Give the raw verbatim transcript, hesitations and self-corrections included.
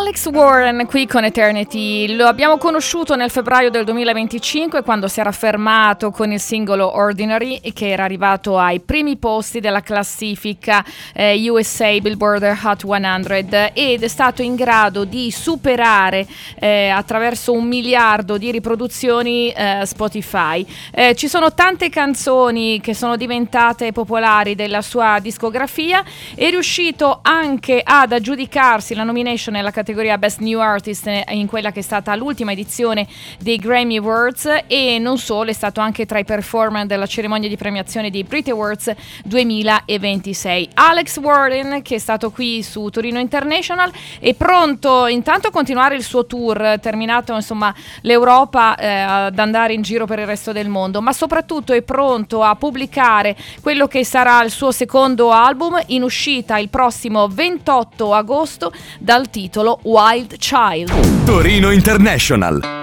Alex Warren qui con Eternity. Lo abbiamo conosciuto nel febbraio del duemilaventicinque, quando si era fermato con il singolo Ordinary, che era arrivato ai primi posti della classifica eh, U S A Billboard Hot cento, ed è stato in grado di superare eh, attraverso un miliardo di riproduzioni eh, Spotify. Eh, ci sono tante canzoni che sono diventate popolari della sua discografia. È riuscito anche ad aggiudicarsi la nomination nella categoria Best New Artist in quella che è stata l'ultima edizione dei Grammy Awards, e non solo, è stato anche tra i performer della cerimonia di premiazione dei Brit Awards duemilaventisei. Alex Warren, che è stato qui su Torino International, è pronto intanto a continuare il suo tour, terminato insomma l'Europa, eh, ad andare in giro per il resto del mondo, ma soprattutto è pronto a pubblicare quello che sarà il suo secondo album, in uscita il prossimo ventotto agosto, dal titolo Wild Child. Torino International.